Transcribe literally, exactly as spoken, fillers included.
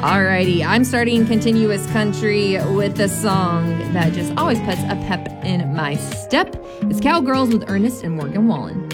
Alrighty, I'm starting continuous country with a song that just always puts a pep in my step. It's Cowgirls with Ernest and Morgan Wallen.